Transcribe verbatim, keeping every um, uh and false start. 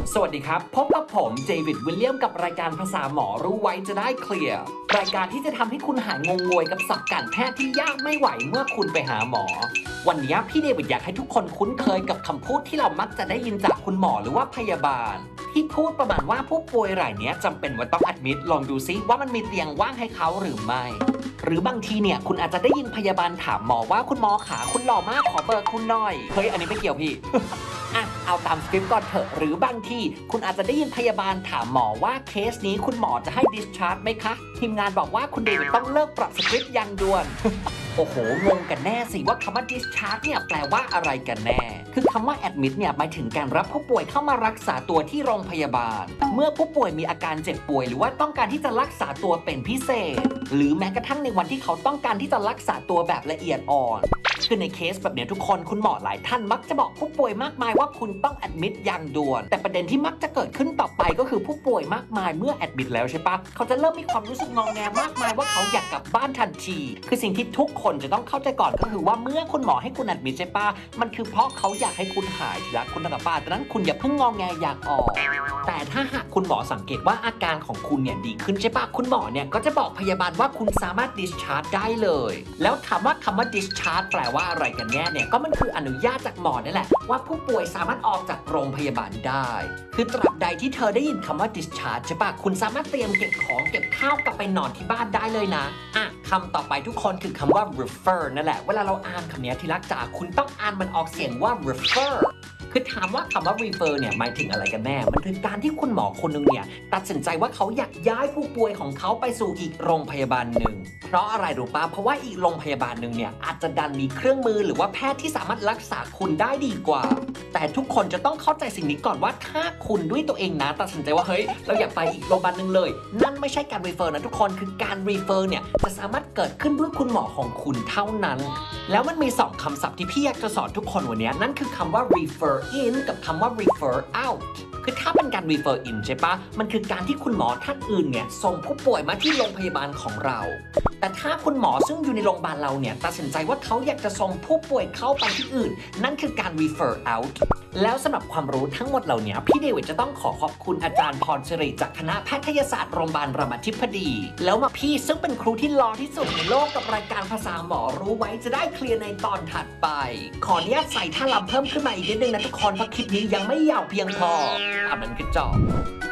สวัสดีครับพบกับผมเจวิดวิลเลียมกับรายการภาษาหมอรู้ไว้จะได้เคลียร์รายการที่จะทำให้คุณหายงงงวยกับศัพท์การแพทย์ที่ยากไม่ไหวเมื่อคุณไปหาหมอวันนี้พี่เดวิดอยากให้ทุกคนคุ้นเคยกับคำพูดที่เรามักจะได้ยินจากคุณหมอหรือว่าพยาบาลที่พูดประมาณว่าผู้ป่วยรายนี้จำเป็นว่าต้องแอดมิดลองดูซิว่ามันมีเตียงว่างให้เขาหรือไม่หรือบางทีเนี่ยคุณอาจจะได้ยินพยาบาลถามหมอว่าคุณหมอขาคุณหล่อมากขอเบอร์คุณหน่อยเฮ้ยอันนี้ไม่เกี่ยวพี่ อ่ะเอาตามสคริปต์ก่อนเถอะหรือบางทีคุณอาจจะได้ยินพยาบาลถามหมอว่าเคสนี้คุณหมอจะให้ discharge ไหมคะทีมงานบอกว่าคุณเดวิดต้องเลิกปรับสคริปต์อย่างด่วน โอ้โหงงกันแน่สิว่าคำว่า discharge เนี่ยแปลว่าอะไรกันแน่คือคำว่า admit เนี่ยหมายถึงการรับผู้ป่วยเข้ามารักษาตัวที่โรงพยาบาลเมื่อผู้ป่วยมีอาการเจ็บป่วยหรือว่าต้องการที่จะรักษาตัวเป็นพิเศษหรือแม้กระทั่งในวันที่เขาต้องการที่จะรักษาตัวแบบละเอียดอ่อนคือในเคสแบบนี้ทุกคนคุณหมอหลายท่านมักจะบอกผู้ป่วยมากมายว่าคุณต้องแอดมิดอย่างด่วนแต่ประเด็นที่มักจะเกิดขึ้นต่อไปก็คือผู้ป่วยมากมายเมื่อแอดมิดแล้วใช่ปะเขาจะเริ่มมีความรู้สึกงองแงมากมายว่าเขาอยากกลับบ้านทันทีคือสิ่งที่ทุกคนจะต้องเข้าใจก่อนก็คือว่าเมื่อคุณหมอให้คุณแอดมิดใช่ปะมันคือเพราะเขาอยากให้คุณหายและคุณกลับบ้านดังนั้นคุณอย่าเพิ่งงองแงอยากออกแต่ถ้าหากคุณหมอสังเกตว่าอาการของคุณเนี่ยดีขึ้นใช่ปะคุณหมอเนี่ยก็จะบอกพยาบาลว่าคุณสามารถ discharge ได้เลยแล้วถามว่าคำว่า discharge แปลว่าอะไรกันแน่เนี่ยก็มันคืออนุญาตจากหมอนั่นแหละว่าผู้ป่วยสามารถออกจากโรงพยาบาลได้คือตราบใดที่เธอได้ยินคำว่า discharge ใช่ปะคุณสามารถเตรียมเก็บของเก็บข้าวกลับไปนอนที่บ้านได้เลยนะอ่ะคำต่อไปทุกคนคือคำว่า refer นั่นแหละเวลาเราอ่านคำนี้ที่รักจ๋าคุณต้องอ่านมันออกเสียงว่า referคือถามว่าคำว่า refer เนี่ยหมายถึงอะไรกันแน่มันคือการที่คุณหมอคนหนึ่งเนี่ยตัดสินใจว่าเขาอยากย้ายผู้ป่วยของเขาไปสู่อีกโรงพยาบาลหนึ่งเพราะอะไรรู้ปะเพราะว่าอีกโรงพยาบาลหนึ่งเนี่ยอาจจะดันมีเครื่องมือหรือว่าแพทย์ที่สามารถรักษาคุณได้ดีกว่าแต่ทุกคนจะต้องเข้าใจสิ่งนี้ก่อนว่าถ้าคุณด้วยตัวเองนะตัดสินใจว่าเฮ้ยเราอยากไปอีกโรงพยาบาลหนึ่งเลยนั่นไม่ใช่การ refer นะทุกคนคือการ refer เนี่ยจะสามารถเกิดขึ้นด้วยคุณหมอของคุณเท่านั้นแล้วมันมีสองคำศัพท์ที่พี่อยากจะสอนทุกคนวันนี้นั่นคือคำว่า refer in กับคำว่า refer out คือถ้าเป็นการ refer in ใช่ปะมันคือการที่คุณหมอท่านอื่นเนี่ยส่งผู้ป่วยมาที่โรงพยาบาลของเราแต่ถ้าคุณหมอซึ่งอยู่ในโรงพยาบาลเราเนี่ยตัดสินใจว่าเขาอยากจะส่งผู้ป่วยเข้าไปที่อื่นนั่นคือการ refer out แล้วสำหรับความรู้ทั้งหมดเหล่านี้พี่เดวิดจะต้องขอขอบคุณอาจารย์พรสิริจากคณะแพทยศาสตร์โรงพยาบาลรามาธิบดีแล้วมาพี่ซึ่งเป็นครูที่หล่อที่สุดในโลกกับรายการภาษาหมอรู้ไว้จะได้เคลียร์ในตอนถัดไปขออนุญาตใส่ท่าลำเพิ่มขึ้นมาอีกนิดนึงนะทุกคนเพราะคลิปนี้ยังไม่ยาวเพียงพออ่ะมันคือจบ